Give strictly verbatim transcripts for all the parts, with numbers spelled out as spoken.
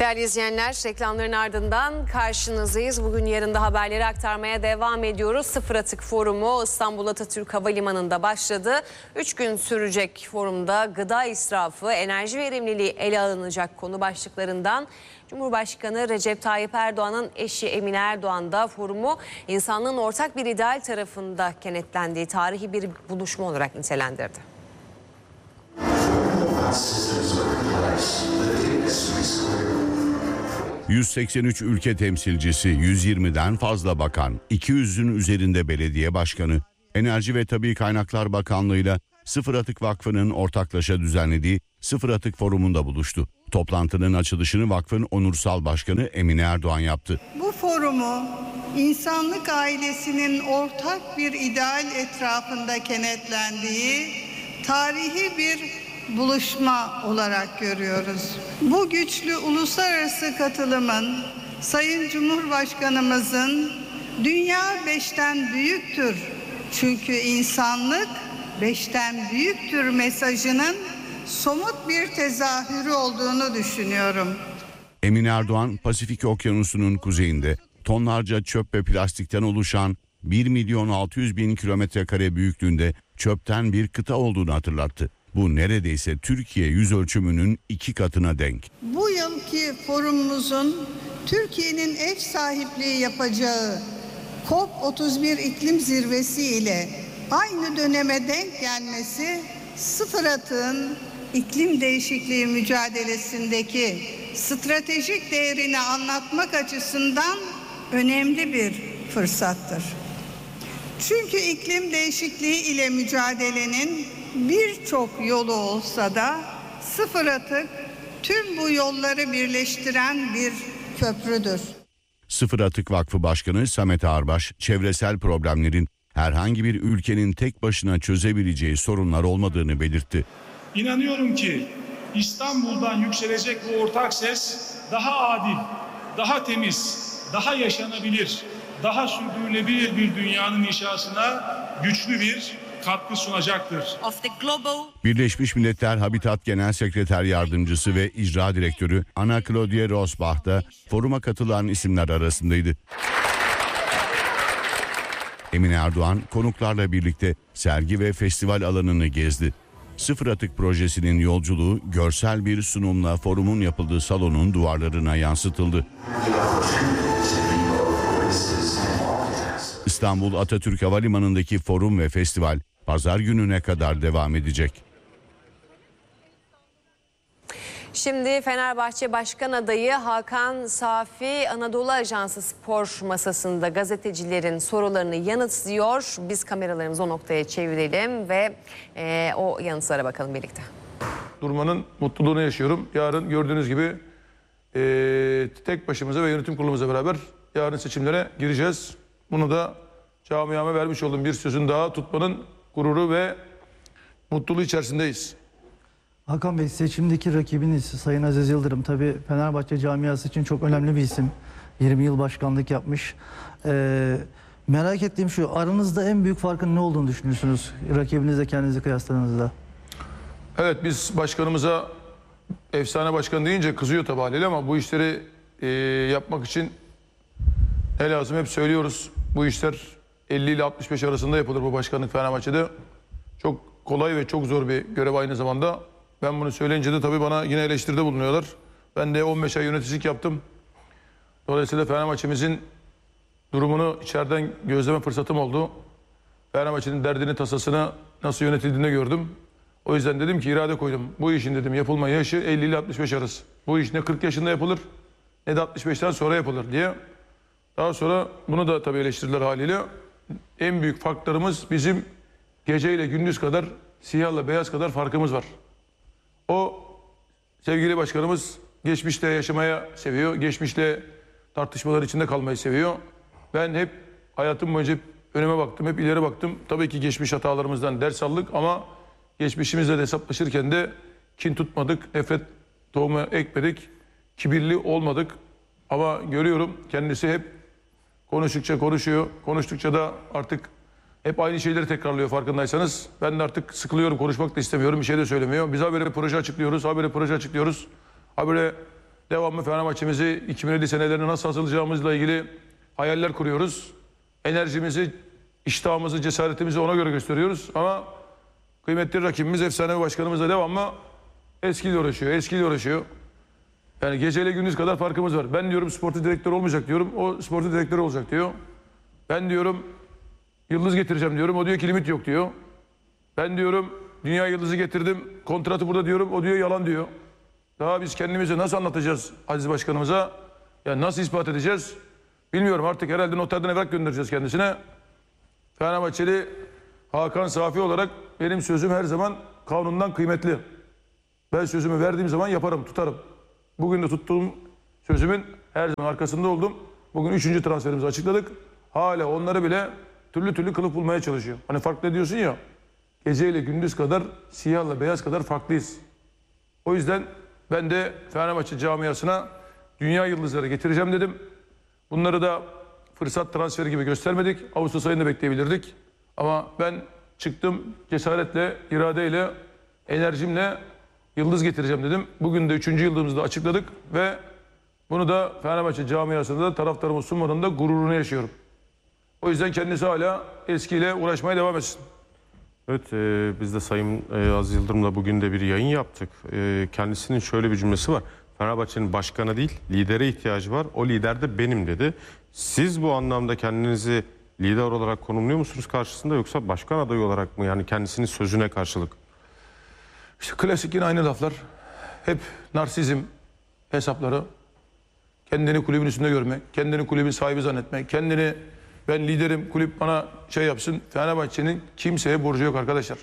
Değerli izleyenler, reklamların ardından karşınızdayız. Bugün yarın da haberleri aktarmaya devam ediyoruz. Sıfır Atık Forumu İstanbul Atatürk Havalimanı'nda başladı. Üç gün sürecek forumda gıda israfı, enerji verimliliği ele alınacak konu başlıklarından Cumhurbaşkanı Recep Tayyip Erdoğan'ın eşi Emine Erdoğan da forumu insanlığın ortak bir ideal tarafında kenetlendiği tarihi bir buluşma olarak nitelendirdi. yüz seksen üç ülke temsilcisi, yüz yirmiden fazla bakan, iki yüzün üzerinde belediye başkanı, Enerji ve Tabii Kaynaklar Bakanlığı'yla Sıfır Atık Vakfı'nın ortaklaşa düzenlediği Sıfır Atık Forumu'nda buluştu. Toplantının açılışını vakfın onursal başkanı Emine Erdoğan yaptı. Bu forumu insanlık ailesinin ortak bir ideal etrafında kenetlendiği tarihi bir buluşma olarak görüyoruz. Bu güçlü uluslararası katılımın Sayın Cumhurbaşkanımızın dünya beşten büyüktür çünkü insanlık beşten büyüktür mesajının somut bir tezahürü olduğunu düşünüyorum. Emine Erdoğan, Pasifik Okyanusu'nun kuzeyinde tonlarca çöp ve plastikten oluşan bir milyon altı yüz bin kilometre kare büyüklüğünde çöpten bir kıta olduğunu hatırlattı. Bu neredeyse Türkiye yüz ölçümünün iki katına denk. Bu yılki forumumuzun Türkiye'nin ev sahipliği yapacağı COP otuz bir iklim zirvesi ile aynı döneme denk gelmesi sıfır atığın iklim değişikliği mücadelesindeki stratejik değerini anlatmak açısından önemli bir fırsattır. Çünkü iklim değişikliği ile mücadelenin birçok yolu olsa da sıfır atık tüm bu yolları birleştiren bir köprüdür. Sıfır Atık Vakfı Başkanı Samet Ağarbaş, çevresel problemlerin herhangi bir ülkenin tek başına çözebileceği sorunlar olmadığını belirtti. İnanıyorum ki İstanbul'dan yükselecek bu ortak ses daha adil, daha temiz, daha yaşanabilir, daha sürdürülebilir bir dünyanın inşasına güçlü bir katkı sunacaktır. Birleşmiş Milletler Habitat Genel Sekreter Yardımcısı ve İcra Direktörü Ana Claudia Rosbach da foruma katılan isimler arasındaydı. Emine Erdoğan konuklarla birlikte sergi ve festival alanını gezdi. Sıfır Atık projesinin yolculuğu görsel bir sunumla forumun yapıldığı salonun duvarlarına yansıtıldı. İstanbul Atatürk Havalimanı'ndaki forum ve festival pazar gününe kadar devam edecek. Şimdi Fenerbahçe Başkan Adayı Hakan Safi Anadolu Ajansı spor masasında gazetecilerin sorularını yanıtlıyor. Biz kameralarımızı o noktaya çevirelim ve e, o yanıtlara bakalım birlikte. Durmanın mutluluğunu yaşıyorum. Yarın gördüğünüz gibi e, tek başımıza ve yönetim kurulumuzla beraber yarın seçimlere gireceğiz. Bunu da camiama vermiş olduğum bir sözün daha tutmanın gururu ve mutluluğu içerisindeyiz. Hakan Bey, seçimdeki rakibiniz Sayın Aziz Yıldırım tabii Fenerbahçe camiası için çok önemli bir isim. yirmi yıl başkanlık yapmış. Ee, merak ettiğim şu, aranızda en büyük farkın ne olduğunu düşünüyorsunuz rakibinizle kendinizi kıyasladığınızda? Evet, biz başkanımıza efsane başkan deyince kızıyor tabii haliyle ama bu işleri e, yapmak için ne lazım hep söylüyoruz. Bu işler elli ile altmış beş arasında yapılır bu başkanlık Fenerbahçe'de. Çok kolay ve çok zor bir görev aynı zamanda. Ben bunu söyleyince de tabii bana yine eleştiride bulunuyorlar. Ben de on beş ay yöneticilik yaptım. Dolayısıyla Fenerbahçe'mizin durumunu içeriden gözleme fırsatım oldu. Fenerbahçe'nin derdini, tasasını nasıl yönetildiğini gördüm. O yüzden dedim ki irade koydum. Bu işin dedim yapılma yaşı elli ile altmış beş arası. Bu iş ne kırk yaşında yapılır ne de altmış beşten sonra yapılır diye. Daha sonra bunu da tabii eleştirdiler haliyle. En büyük farklarımız bizim gece ile gündüz kadar, siyahla beyaz kadar farkımız var. O sevgili başkanımız geçmişte yaşamaya seviyor. Geçmişte tartışmalar içinde kalmayı seviyor. Ben hep hayatım boyunca hep önüme baktım, hep ileri baktım. Tabii ki geçmiş hatalarımızdan ders aldık ama geçmişimizle de hesaplaşırken de kin tutmadık, nefret tohumu ekmedik, kibirli olmadık. Ama görüyorum kendisi hep konuştukça konuşuyor, konuştukça da artık hep aynı şeyleri tekrarlıyor farkındaysanız. Ben de artık sıkılıyorum, konuşmak da istemiyorum, bir şey de söylemiyor. Biz habire proje açıklıyoruz, habire proje açıklıyoruz. Habire devamlı Fenerbahçe'mizi iki bin elli senelerine nasıl hazırlayacağımızla ilgili hayaller kuruyoruz. Enerjimizi, iştahımızı, cesaretimizi ona göre gösteriyoruz. Ama kıymetli rakibimiz, efsane başkanımız da devamlı eskiyle uğraşıyor, eskiyle uğraşıyor. Yani geceyle gündüz kadar farkımız var. Ben diyorum sportif direktör olmayacak diyorum. O sportif direktör olacak diyor. Ben diyorum yıldız getireceğim diyorum. O diyor ki limit yok diyor. Ben diyorum dünya yıldızı getirdim. Kontratı burada diyorum. O diyor yalan diyor. Daha biz kendimizi nasıl anlatacağız Aziz Başkanımıza? Yani nasıl ispat edeceğiz? Bilmiyorum, artık herhalde noterden evrak göndereceğiz kendisine. Fenerbahçeli Hakan Safi olarak benim sözüm her zaman kanundan kıymetli. Ben sözümü verdiğim zaman yaparım, tutarım. Bugün de tuttuğum sözümün her zaman arkasında oldum. Bugün üçüncü transferimizi açıkladık. Hala onları bile türlü türlü kılıf bulmaya çalışıyor. Hani farklı diyorsun ya, geceyle gündüz kadar, siyahla beyaz kadar farklıyız. O yüzden ben de Fenerbahçe camiasına dünya yıldızları getireceğim dedim. Bunları da fırsat transferi gibi göstermedik. Ağustos ayında bekleyebilirdik. Ama ben çıktım cesaretle, iradeyle, enerjimle yıldız getireceğim dedim. Bugün de üçüncü yıldızımızı da açıkladık ve bunu da Fenerbahçe camiasında da taraftarıma sunmanın da gururunu yaşıyorum. O yüzden kendisi hala eskiyle uğraşmaya devam etsin. Evet, e, biz de Sayın e, Aziz Yıldırım'la bugün de bir yayın yaptık. E, kendisinin şöyle bir cümlesi var. Fenerbahçe'nin başkanı değil, lidere ihtiyacı var. O lider de benim dedi. Siz bu anlamda kendinizi lider olarak konumluyor musunuz karşısında, yoksa başkan adayı olarak mı? Yani kendisinin sözüne karşılık. İşte klasik yine aynı laflar. Hep narsizm hesapları. Kendini kulübün üstünde görmek, kendini kulübün sahibi zannetmek, kendini ben liderim, kulüp bana şey yapsın. Fenerbahçe'nin kimseye borcu yok arkadaşlar.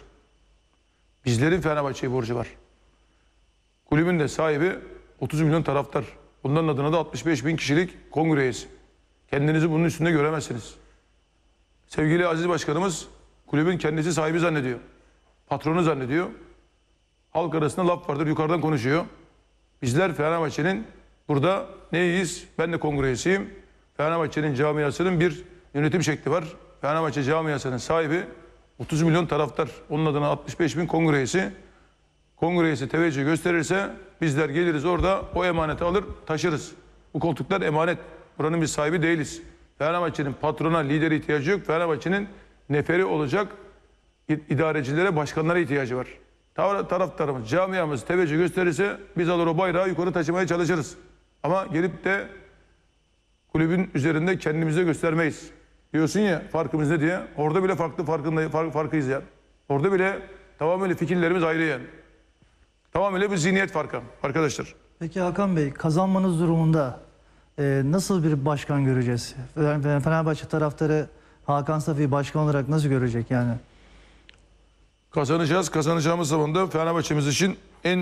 Bizlerin Fenerbahçe'ye borcu var. Kulübün de sahibi otuz milyon taraftar. Bunların adına da altmış beş bin kişilik kongre üyesi. Kendinizi bunun üstünde göremezsiniz. Sevgili Aziz Başkanımız kulübün kendisi sahibi zannediyor. Patronu zannediyor. Halk arasında laf vardır, yukarıdan konuşuyor. Bizler Fenerbahçe'nin burada neyiz? Ben de kongre üyesiyim. Fenerbahçe'nin camiasının bir yönetim şekli var. Fenerbahçe camiasının sahibi otuz milyon taraftar. Onun adına altmış beş bin kongre üyesi. Kongre üyesi teveccüh gösterirse bizler geliriz, orada o emaneti alır taşırız. Bu koltuklar emanet. Buranın biz sahibi değiliz. Fenerbahçe'nin patrona, lideri ihtiyacı yok. Fenerbahçe'nin neferi olacak idarecilere, başkanlara ihtiyacı var. Taraftarımız, camiamız teveccüh gösterirse biz alır o bayrağı yukarı taşımaya çalışırız. Ama gelip de kulübün üzerinde kendimize göstermeyiz. Diyorsun ya farkımız ne diye. Orada bile farklı farkında, fark, farkıyız ya. Orada bile tamamen fikirlerimiz ayrı yani. Tamamen bir zihniyet farkı arkadaşlar. Peki Hakan Bey, kazanmanız durumunda e, nasıl bir başkan göreceğiz? Fenerbahçe taraftarı Hakan Safi'yi başkan olarak nasıl görecek yani? Kazanacağız. Kazanacağımız zaman da Fenerbahçe'miz için en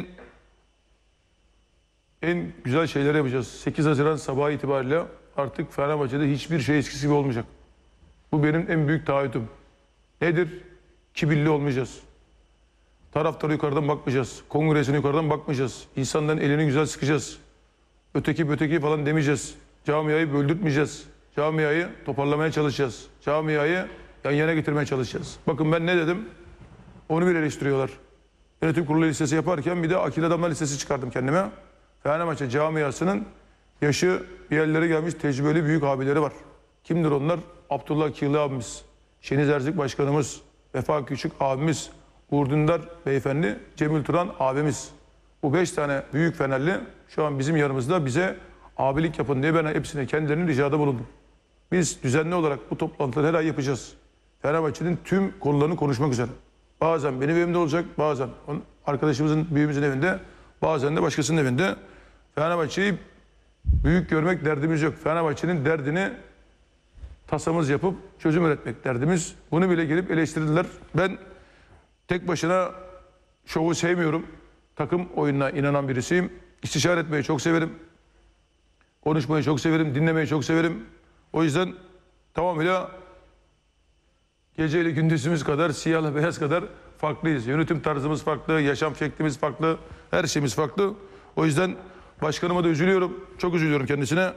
en güzel şeyler yapacağız. sekiz Haziran sabahı itibariyle artık Fenerbahçe'de hiçbir şey eskisi gibi olmayacak. Bu benim en büyük taahhütüm. Nedir? Kibirli olmayacağız. Taraftarı yukarıdan bakmayacağız. Kongresine yukarıdan bakmayacağız. İnsanların elini güzel sıkacağız. Öteki öteki falan demeyeceğiz. Camiayı böldürtmeyeceğiz. Camiayı toparlamaya çalışacağız. Camiayı yan yana getirmeye çalışacağız. Bakın ben ne dedim? Onu bir eleştiriyorlar. Yönetim kurulu listesi yaparken bir de akil adamlar listesi çıkardım kendime. Fenerbahçe camiasının yaşı bir yerlere gelmiş tecrübeli büyük abileri var. Kimdir onlar? Abdullah Kiyılı abimiz, Şeniz Erzik başkanımız, Vefa Küçük abimiz, Uğur Dündar beyefendi, Cemil Turan abimiz. Bu beş tane büyük Fenerli şu an bizim yanımızda, bize abilik yapın diye ben hepsine kendilerinin ricada bulundum. Biz düzenli olarak bu toplantıları her ay yapacağız. Fenerbahçe'nin tüm konularını konuşmak üzere. Bazen benim evimde olacak, bazen arkadaşımızın, büyüğümüzün evinde, bazen de başkasının evinde. Fenerbahçe'yi büyük görmek derdimiz yok. Fenerbahçe'nin derdini tasamız yapıp çözüm üretmek derdimiz. Bunu bile gelip eleştirdiler. Ben tek başına şovu sevmiyorum. Takım oyununa inanan birisiyim. İstişare etmeyi çok severim. Konuşmayı çok severim, dinlemeyi çok severim. O yüzden tamamıyla geceyle gündüzümüz kadar, siyahla beyaz kadar farklıyız. Yönetim tarzımız farklı, yaşam şeklimiz farklı, her şeyimiz farklı. O yüzden başkanıma da üzülüyorum, çok üzülüyorum kendisine.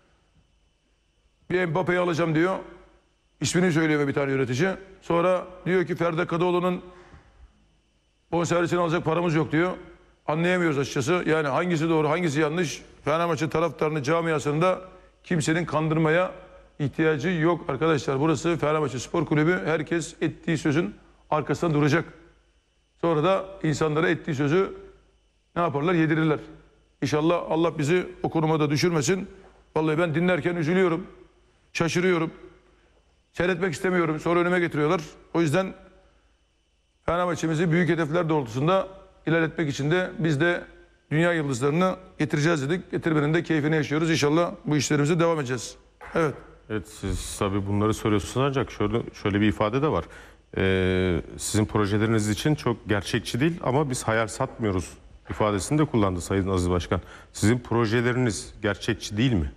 Bir Mbappe'yi alacağım diyor. İsmini söylüyor bir tane yönetici. Sonra diyor ki Ferdi Kadıoğlu'nun bonservisini alacak paramız yok diyor. anlayamıyoruz açıkçası. Yani hangisi doğru, hangisi yanlış? Fenerbahçe taraftarını, camiasında kimsenin kandırmaya ihtiyacı yok arkadaşlar. Burası Fenerbahçe Spor Kulübü. Herkes ettiği sözün arkasında duracak. Sonra da insanlara ettiği sözü ne yaparlar? Yedirirler. İnşallah Allah bizi o konuma da düşürmesin. Vallahi ben dinlerken üzülüyorum. Şaşırıyorum. Seyretmek istemiyorum. Sonra önüme getiriyorlar. O yüzden Fenerbahçe'mizi büyük hedefler doğrultusunda ilerletmek için de biz de dünya yıldızlarını getireceğiz dedik. Getirmenin de keyfini yaşıyoruz. İnşallah bu işlerimize devam edeceğiz. Evet. Evet, siz tabii bunları söylüyorsunuz ancak şöyle şöyle bir ifade de var. Ee, sizin projeleriniz için çok gerçekçi değil ama biz hayal satmıyoruz ifadesini de kullandı Sayın Aziz Başkan. Sizin projeleriniz gerçekçi değil mi?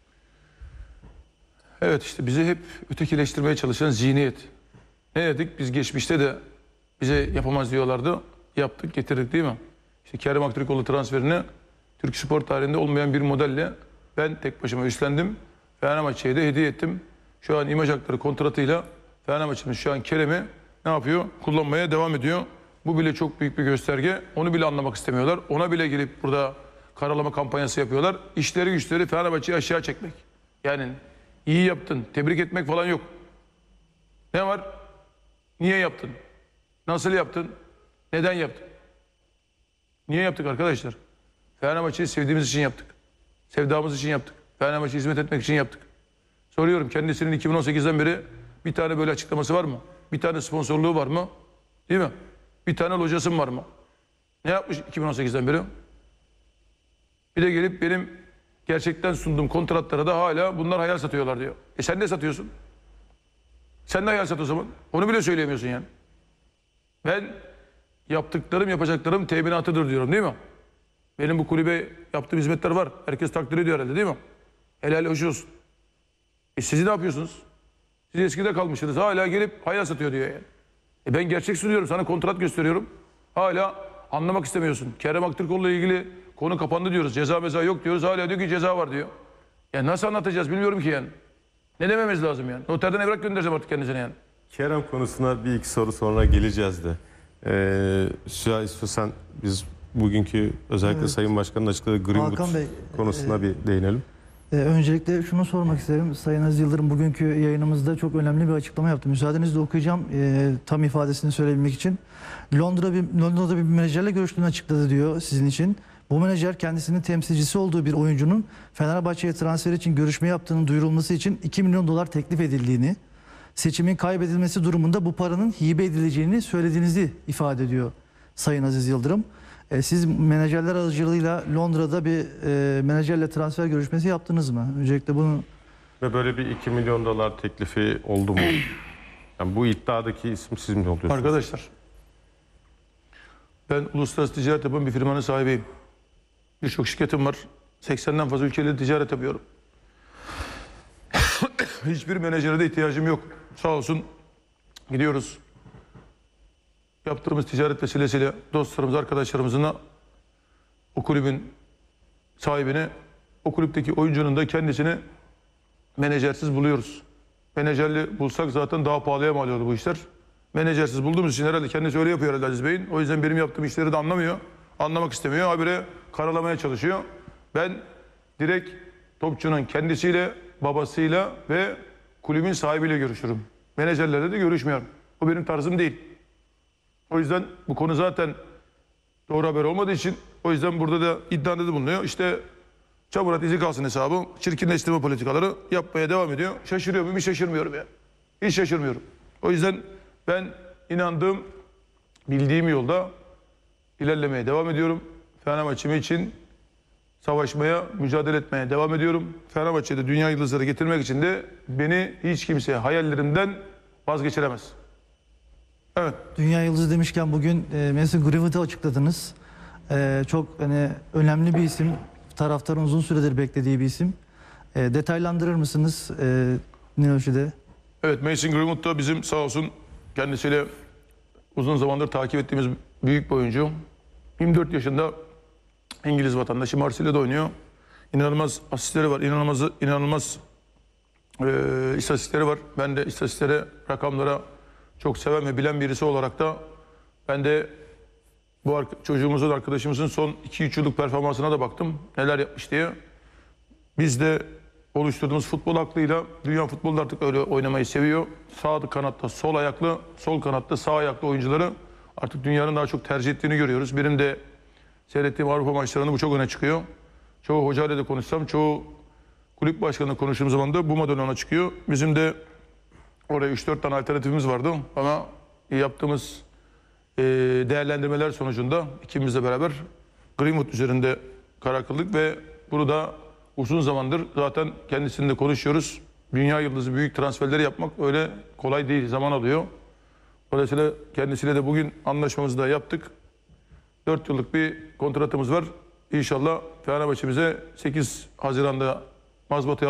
Evet, işte bizi hep ötekileştirmeye çalışan zihniyet. Ne dedik? Biz geçmişte de bize yapamaz diyorlardı. Yaptık, getirdik değil mi? İşte Kerem Aktürkoğlu transferini Türk spor tarihinde olmayan bir modelle ben tek başıma üstlendim. Fenerbahçe'ye de hediye ettim. Şu an imaj hakları kontratıyla Fenerbahçe'nin şu an Kerem'i ne yapıyor? Kullanmaya devam ediyor. Bu bile çok büyük bir gösterge. Onu bile anlamak istemiyorlar. Ona bile gelip burada karalama kampanyası yapıyorlar. İşleri güçleri Fenerbahçe'yi aşağı çekmek. Yani iyi yaptın, tebrik etmek falan yok. Ne var? Niye yaptın? Nasıl yaptın? Neden yaptın? Niye yaptık arkadaşlar? Fenerbahçe'yi sevdiğimiz için yaptık. Sevdamız için yaptık. Fenerbahçe'ye hizmet etmek için yaptık. Soruyorum, kendisinin iki bin on sekizden beri bir tane böyle açıklaması var mı? Bir tane sponsorluğu var mı? Değil mi? Bir tane locası var mı? Ne yapmış iki bin on sekizden beri? Bir de gelip benim gerçekten sunduğum kontratlara da hala bunlar hayal satıyorlar diyor. E sen ne satıyorsun? Sen de hayal sat o zaman. Onu bile söyleyemiyorsun yani. Ben yaptıklarım, yapacaklarım teminatıdır diyorum değil mi? Benim bu kulübe yaptığım hizmetler var. Herkes takdir ediyor herhalde değil mi? Helal hoş olsun. E siz ne yapıyorsunuz? Siz eskide kalmışsınız. Hala gelip hayal satıyor diyor yani. E ben gerçek sunuyorum. Sana kontrat gösteriyorum. Hala anlamak istemiyorsun. Kerem Aktürkoğlu'yla ilgili konu kapandı diyoruz. Ceza meza yok diyoruz. Hala diyor ki ceza var diyor. Ya nasıl anlatacağız bilmiyorum ki yani. Ne dememiz lazım yani? Noterden evrak göndereceğim artık kendisine yani. Kerem konusuna bir iki soru sonra geleceğiz de. Ee, Süha istiyorsan biz bugünkü özellikle Evet. Sayın Başkan'ın açıkladığı Hakan Greenwood Bey, konusuna e, bir değinelim. Ee, öncelikle şunu sormak isterim. Sayın Aziz Yıldırım bugünkü yayınımızda çok önemli bir açıklama yaptı. Müsaadenizle okuyacağım e, tam ifadesini söyleyebilmek için. Londra bir, Londra'da bir menajerle görüştüğünü açıkladı diyor sizin için. Bu menajer kendisinin temsilcisi olduğu bir oyuncunun Fenerbahçe'ye transfer için görüşme yaptığının duyurulması için iki milyon dolar teklif edildiğini, seçimin kaybedilmesi durumunda bu paranın hibe edileceğini söylediğinizi ifade ediyor Sayın Aziz Yıldırım. E, siz menajerler aracılığıyla Londra'da bir e, menajerle transfer görüşmesi yaptınız mı? Öncelikle bunu... Ve böyle bir iki milyon dolar teklifi oldu mu? Yani bu iddiadaki isim siz mi oluyorsunuz? Arkadaşlar, ben uluslararası ticaret yapan bir firmanın sahibiyim. Birçok şirketim var. seksenden fazla ülkeyle ticaret yapıyorum. Hiçbir menajere de ihtiyacım yok. Sağ olsun gidiyoruz. Yaptığımız ticaret vesilesiyle dostlarımız, arkadaşlarımızın o kulübün sahibini, o kulüpteki oyuncunun da kendisini menajersiz buluyoruz. Menajerli bulsak zaten daha pahalıya mal oluyordu bu işler. Menajersiz bulduğumuz için herhalde kendisi öyle yapıyor herhalde Aziz Bey'in. O yüzden benim yaptığım işleri de anlamıyor. Anlamak istemiyor. Habire karalamaya çalışıyor. Ben direkt topçunun kendisiyle, babasıyla ve kulübün sahibiyle görüşürüm. Menajerlerle de görüşmüyorum. O benim tarzım değil. O yüzden bu konu zaten doğru haber olmadığı için o yüzden burada da iddiada da bulunuyor. İşte çaburat izi kalsın hesabı, çirkinleştirme politikaları yapmaya devam ediyor. Şaşırıyor muyum? Hiç şaşırmıyorum ya. Hiç şaşırmıyorum. O yüzden ben inandığım, bildiğim yolda ilerlemeye devam ediyorum. Fenerbahçe'm için savaşmaya, mücadele etmeye devam ediyorum. Fenerbahçe'de dünya yıldızları getirmek için de beni hiç kimse hayallerimden vazgeçiremez. Evet. Dünya Yıldızı demişken bugün e, Mason Greenwood'u açıkladınız. E, çok hani önemli bir isim. Taraftarın uzun süredir beklediği bir isim. E, detaylandırır mısınız e, ne ölçüde? Evet, Mason Greenwood da bizim sağ olsun kendisiyle uzun zamandır takip ettiğimiz büyük bir oyuncu. yirmi dört yaşında İngiliz vatandaşı, Marsilya'da oynuyor. İnanılmaz asistleri var, inanılmaz inanılmaz e, istatistikleri var. Ben de istatistiklere, rakamlara çok seven ve bilen birisi olarak da ben de Bu arka- çocuğumuzun, arkadaşımızın son iki üç yıllık performansına da baktım. Neler yapmış diye. Biz de oluşturduğumuz futbol aklıyla dünya futbolda artık öyle oynamayı seviyor. Sağ kanatta sol ayaklı, sol kanatta sağ ayaklı oyuncuları artık dünyanın daha çok tercih ettiğini görüyoruz. Benim de seyrettiğim Avrupa maçlarında bu çok öne çıkıyor. Çoğu hocayla da konuşsam, çoğu kulüp başkanıyla konuştuğum zaman da bu model öne çıkıyor. Bizim de oraya üç dört tane alternatifimiz vardı ama yaptığımız e, değerlendirmeler sonucunda ikimizle beraber Greenwood üzerinde karar kıldık ve bunu da uzun zamandır zaten kendisiyle konuşuyoruz. Dünya yıldızı büyük transferleri yapmak öyle kolay değil, zaman alıyor. Dolayısıyla kendisiyle de bugün anlaşmamızı da yaptık. dört yıllık bir kontratımız var. İnşallah Fenerbahçe bize sekiz Haziran'da mazbatayı